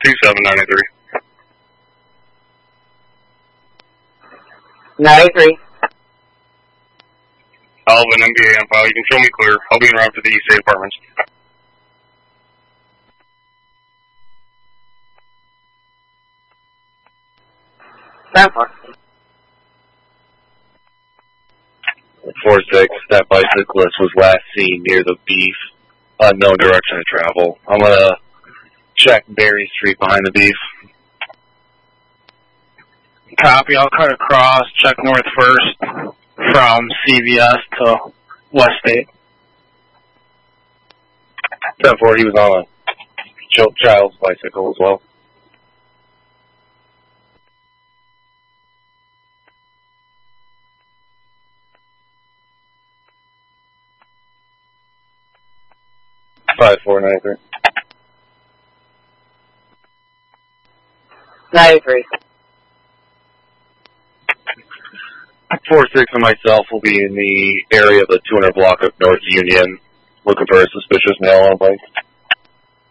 27983. 983. I'll have an MBA on file. You can show me clear. I'll be en route to the East State Apartments. Stanford. 4-6, that bicyclist was last seen near the Beef. Unknown direction of travel. I'm gonna check Berry Street behind the Beef. Copy, I'll cut across, check North First from CVS to West State. 10-4, he was on a child's bicycle as well. Five, 4, 93. 93. 4-6 and myself will be in the area of the 200 block of North Union, looking for a suspicious male on a bike.